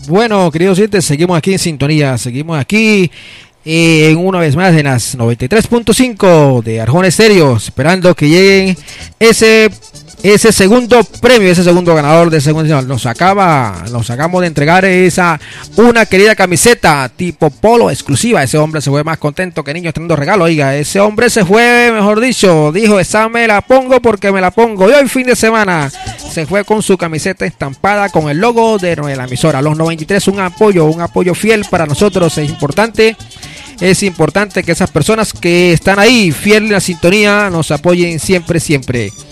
Bueno, queridos oyentes, seguimos aquí en sintonía, seguimos aquí una vez más en las 93.5 de Arjona Estéreo, esperando que lleguen ese segundo premio, ese segundo ganador de segundo. Nos acabamos de entregar una querida camiseta tipo polo exclusiva. Ese hombre se fue más contento que niños teniendo regalo. Oiga, ese hombre se fue, mejor dicho, dijo, esa me la pongo porque me la pongo. Y hoy fin de semana se fue con su camiseta estampada con el logo de la emisora. Los 93, un apoyo fiel para nosotros. Es importante que esas personas que están ahí, fiel en la sintonía, nos apoyen siempre.